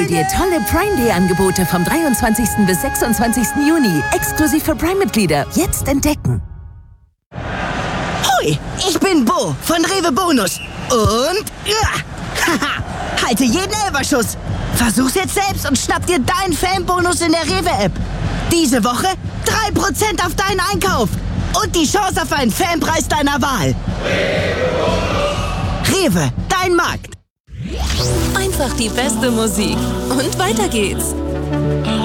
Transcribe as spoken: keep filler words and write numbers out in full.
Hol dir tolle Prime Day Angebote vom dreiundzwanzigsten bis sechsundzwanzigsten Juni. Exklusiv für Prime-Mitglieder. Jetzt entdecken. Hui, ich bin Bo von Rewe Bonus. Und... Ja, haha, halte jeden Elberschuss. Versuch's jetzt selbst und schnapp dir deinen Fanbonus in der Rewe-App. Diese Woche drei Prozent auf deinen Einkauf. Und die Chance auf einen Fanpreis deiner Wahl. Rewe, dein Markt. Einfach die beste Musik. Und weiter geht's.